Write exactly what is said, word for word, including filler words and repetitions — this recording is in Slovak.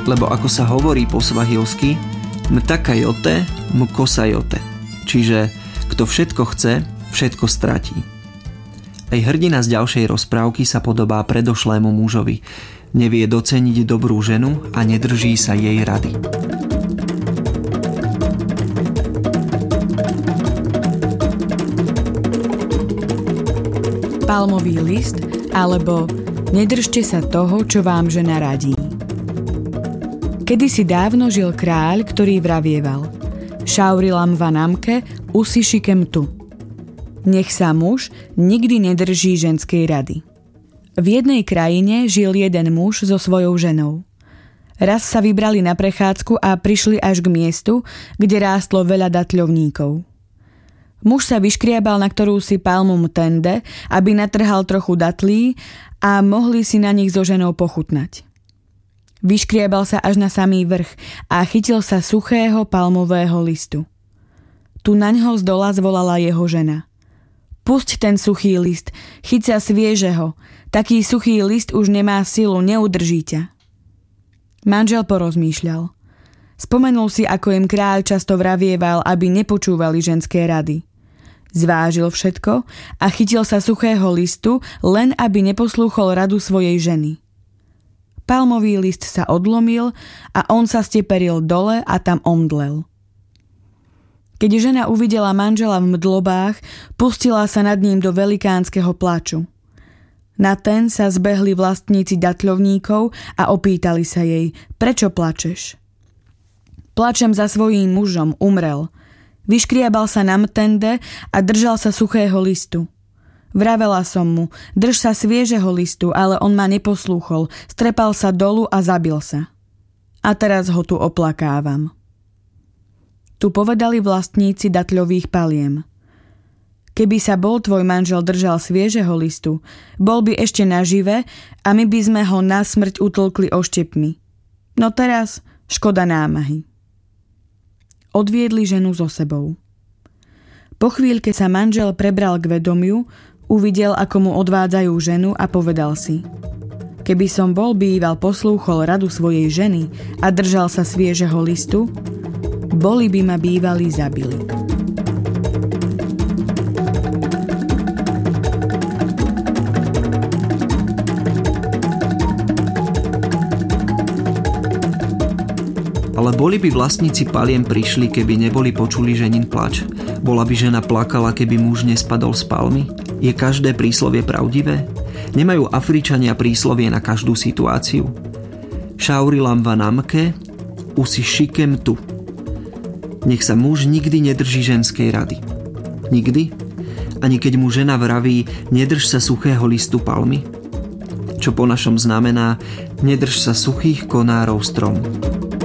lebo ako sa hovorí po svahilsky, mtakajote, mkosajote, čiže kto všetko chce, všetko stratí. Aj hrdina z ďalšej rozprávky sa podobá predošlému mužovi. Nevie doceniť dobrú ženu a nedrží sa jej rady. Palmový list alebo nedržte sa toho, čo vám žena radí. Kedysi dávno žil kráľ, ktorý vravieval: Šaurilam vanamke, usišikem tu. Nech sa muž nikdy nedrží ženskej rady. V jednej krajine žil jeden muž so svojou ženou. Raz sa vybrali na prechádzku a prišli až k miestu, kde rástlo veľa datľovníkov. Muž sa vyškriabal na ktorúsi palmu mtende, aby natrhal trochu datlí a mohli si na nich so ženou pochutnať. Vyškriabal sa až na samý vrch a chytil sa suchého palmového listu. Tu naňho zdola zvolala jeho žena: Pusť ten suchý list, chyť sa sviežeho, taký suchý list už nemá silu, neudrží ťa. Manžel porozmýšľal. Spomenul si, ako im kráľ často vravieval, aby nepočúvali ženské rady. Zvážil všetko a chytil sa suchého listu, len aby neposlúchol radu svojej ženy. Palmový list sa odlomil a on sa steperil dole a tam omdlel. Keď žena uvidela manžela v mdlobách, pustila sa nad ním do velikánskeho plaču. Na ten sa zbehli vlastníci datľovníkov a opýtali sa jej: Prečo plačeš? Plačem za svojím mužom, umrel. Vyškriabal sa na mtende a držal sa suchého listu. Vravela som mu: Drž sa sviežeho listu, ale on ma neposlúchol, strepal sa dolu a zabil sa. A teraz ho tu oplakávam. Tu povedali vlastníci datľových paliem: Keby sa bol tvoj manžel držal sviežeho listu, bol by ešte nažive a my by sme ho na smrť utlkli oštepmi. No teraz škoda námahy. Odviedli ženu so sebou. Po chvíľke sa manžel prebral k vedomiu, uvidel, ako mu odvádzajú ženu a povedal si: Keby som bol býval poslúchol radu svojej ženy a držal sa sviežeho listu, boli by ma bývali zabili. Ale boli by vlastníci paliem prišli, keby neboli počuli ženin plač? Bola by žena plakala, keby muž nespadol z palmy? Je každé príslovie pravdivé? Nemajú Afričania príslovie na každú situáciu? Šaurilam vanamke, usišikem tu. Nech sa muž nikdy nedrží ženskej rady. Nikdy? Ani keď mu žena vraví: Nedrž sa suchého listu palmy? Čo po našom znamená: Nedrž sa suchých konárov stromu.